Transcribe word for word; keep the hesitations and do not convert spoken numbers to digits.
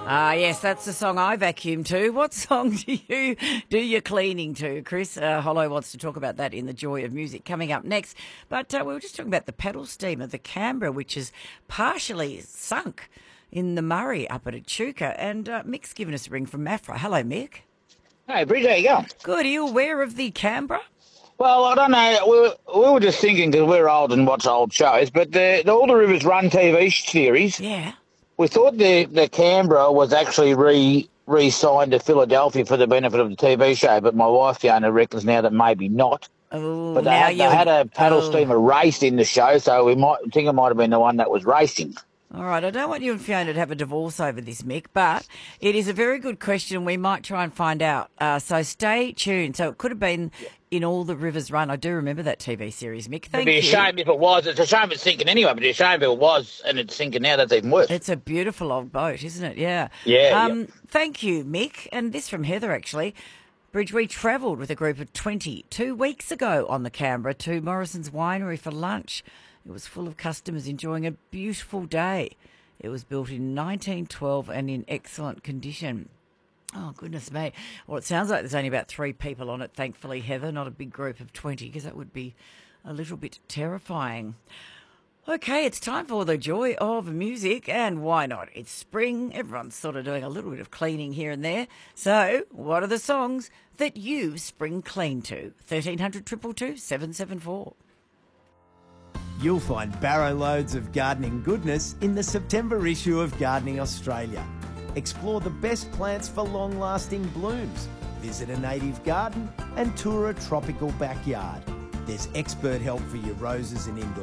Ah, yes, that's the song I vacuum to. What song do you do your cleaning to, Chris? Uh, Hollow wants to talk about that in The Joy of Music coming up next. But uh, we were just talking about the paddle steamer, the Canberra, which is partially sunk in the Murray up at Echuca. And uh, Mick's given us a ring from Maffra. Hello, Mick. Hey, Bridge, how you going? Good. Are you aware of the Canberra? Well, I don't know. We were, we were just thinking, because we're old and watch old shows, but the, the All the Rivers Run T V series, Yeah. we thought the, the Canberra was actually re re-signed to Philadelphia for the benefit of the T V show, but my wife, Fiona, reckons now that maybe not. Oh, But they, now had, they you had a paddle oh. steamer race in the show, so we might think it might have been the one that was racing. All right, I don't want you and Fiona to have a divorce over this, Mick, but it is a very good question. We might try and find out. Uh, so stay tuned. So it could have been in All the Rivers Run. I do remember that T V series, Mick. Thank It'd be a you. shame if it was. It's a shame it's sinking anyway, but it's a shame if it was and it's sinking now. That's even worse. It's a beautiful old boat, isn't it? Yeah. Yeah, Um, yeah. Thank you, Mick. And this from Heather, actually. Bridge, we travelled with a group of twenty two weeks ago on the Canberra to Morrison's Winery for lunch. It was full of customers enjoying a beautiful day. It was built in nineteen twelve and in excellent condition. Oh, goodness me. Well, it sounds like there's only about three people on it, thankfully, Heather, not a big group of twenty, because that would be a little bit terrifying. Okay, it's time for the joy of music, and why not? It's spring. Everyone's sort of doing a little bit of cleaning here and there. So, what are the songs that you spring clean to? thirteen hundred, two two two, seven seven four. You'll find barrow loads of gardening goodness in the September issue of Gardening Australia. Explore the best plants for long-lasting blooms. Visit a native garden and tour a tropical backyard. There's expert help for your roses and indoor